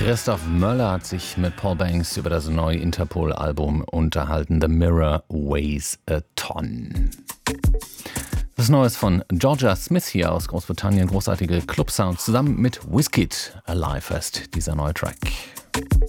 Christoph Möller hat sich mit Paul Banks über das neue Interpol-Album unterhalten. The Mirror Weighs a Ton. Das Neues von Georgia Smith hier aus Großbritannien. Großartige Club-Sounds zusammen mit Wizkid. Alive ist dieser neue Track.